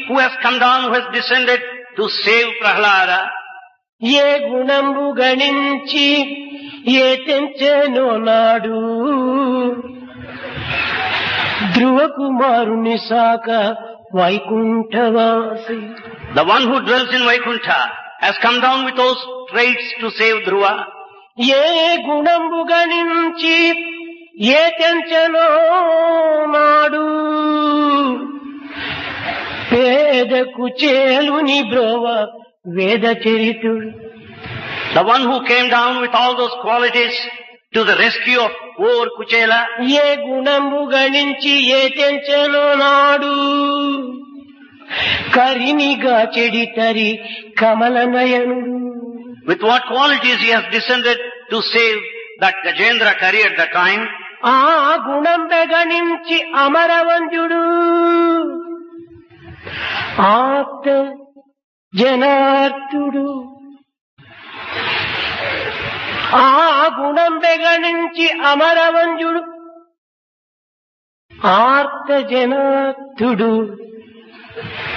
who has come down, who has descended to save Prahlada. ఏ గుణంబు గణించి ఏ తెంచెనో నాడు ధ్రువ కుమారుని సాక వైకుంఠవాసి. The one who dwells in Vaikuntha has come down with those traits to save Dhruva. ఏ గుణంబు గణించి ఏ తెంచెనో నాడు పేదకు చేలుని బ్రోవ వేద చరితుడు. The one who came down with all those qualities to the rescue of poor Kuchela. ఏ గుణంబు గణించి ఏ తెంచెనో నాడు కరినిగా చెడితరి కమలనయనుడు. With what qualities he has descended to save that Gajendra Kari at the time. ఆ గుణంబె గణించి అమరవంజుడు ఆప్త జనార్తుడు. ఆ గుణంబె గణించి అమరవంజుడు ఆర్త జనార్తుడు